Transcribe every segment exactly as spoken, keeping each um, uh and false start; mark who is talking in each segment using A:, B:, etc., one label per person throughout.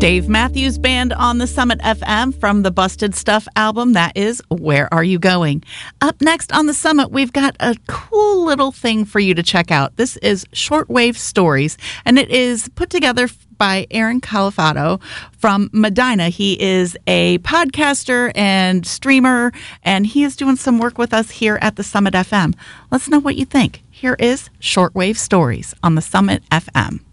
A: Dave Matthews Band on the Summit F M from the Busted Stuff album. That is Where Are You Going? Up next on the Summit, we've got a cool little thing for you to check out. This is Shortwave Stories, and it is put together by Aaron Califato from Medina. He is a podcaster and streamer, and he is doing some work with us here at the Summit F M. Let's know what you think. Here is Shortwave Stories on the Summit F M.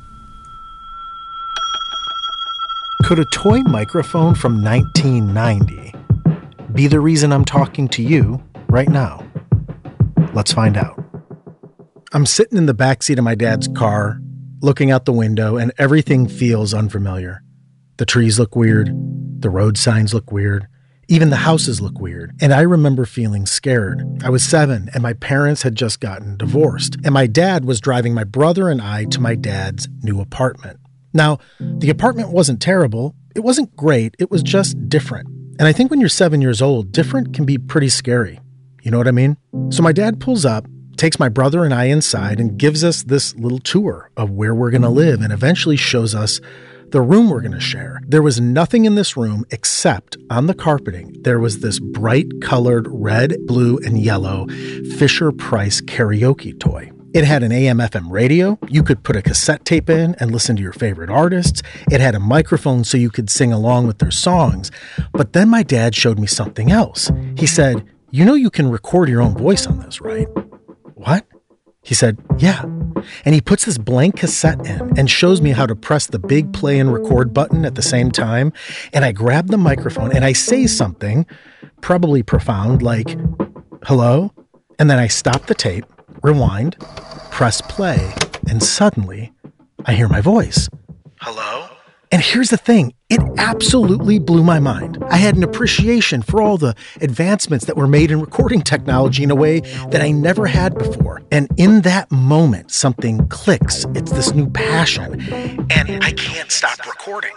B: Could a toy microphone from nineteen ninety be the reason I'm talking to you right now? Let's find out. I'm sitting in the backseat of my dad's car, looking out the window, and everything feels unfamiliar. The trees look weird. The road signs look weird. Even the houses look weird. And I remember feeling scared. I was seven, and my parents had just gotten divorced. And my dad was driving my brother and I to my dad's new apartment. Now, the apartment wasn't terrible. It wasn't great. It was just different. And I think when you're seven years old, different can be pretty scary. You know what I mean? So my dad pulls up, takes my brother and I inside, and gives us this little tour of where we're going to live, and eventually shows us the room we're going to share. There was nothing in this room except on the carpeting, there was this bright colored red, blue, and yellow Fisher-Price karaoke toy. It had an A M F M radio. You could put a cassette tape in and listen to your favorite artists. It had a microphone so you could sing along with their songs. But then my dad showed me something else. He said, "You know you can record your own voice on this, right?" What? He said, "Yeah." And he puts this blank cassette in and shows me how to press the big play and record button at the same time. And I grab the microphone and I say something, probably profound, like, "Hello?" And then I stop the tape, rewind, press play, and suddenly I hear my voice. "Hello?" And here's the thing, it absolutely blew my mind. I had an appreciation for all the advancements that were made in recording technology in a way that I never had before. And in that moment, something clicks. It's this new passion, and I can't stop recording.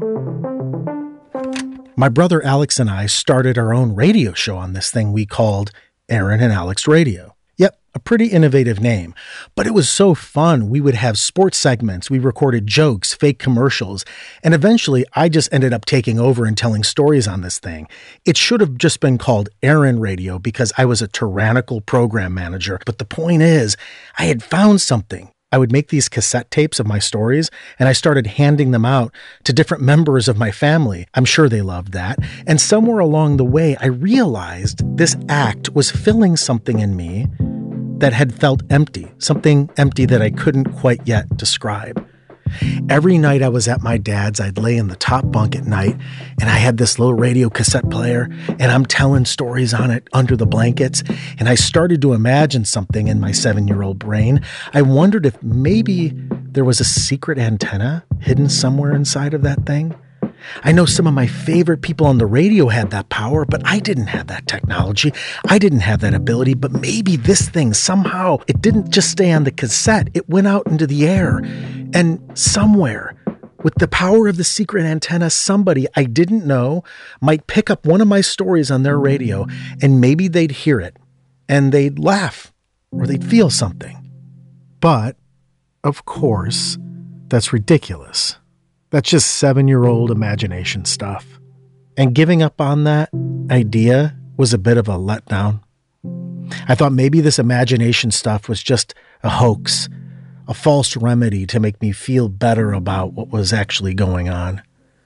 B: My brother Alex and I started our own radio show on this thing we called Aaron and Alex Radio. Yep, a pretty innovative name. But it was so fun. We would have sports segments. We recorded jokes, fake commercials. And eventually, I just ended up taking over and telling stories on this thing. It should have just been called Aaron Radio because I was a tyrannical program manager. But the point is, I had found something. I would make these cassette tapes of my stories, and I started handing them out to different members of my family. I'm sure they loved that. And somewhere along the way, I realized this act was filling something in me that had felt empty, something empty that I couldn't quite yet describe. Every night I was at my dad's, I'd lay in the top bunk at night, and I had this little radio cassette player, and I'm telling stories on it under the blankets, and I started to imagine something in my seven-year-old brain. I wondered if maybe there was a secret antenna hidden somewhere inside of that thing. I know some of my favorite people on the radio had that power, but I didn't have that technology. I didn't have that ability, but maybe this thing, somehow, it didn't just stay on the cassette. It went out into the air. And somewhere, with the power of the secret antenna, somebody I didn't know might pick up one of my stories on their radio, and maybe they'd hear it, and they'd laugh, or they'd feel something. But, of course, that's ridiculous. That's just seven-year-old imagination stuff. And giving up on that idea was a bit of a letdown. I thought maybe this imagination stuff was just a hoax, a false remedy to make me feel better about what was actually going on.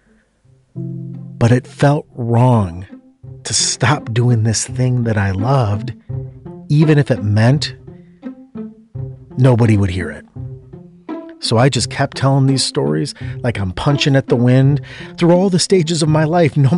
B: But it felt wrong to stop doing this thing that I loved, even if it meant nobody would hear it. So I just kept telling these stories like I'm punching at the wind through all the stages of my life, no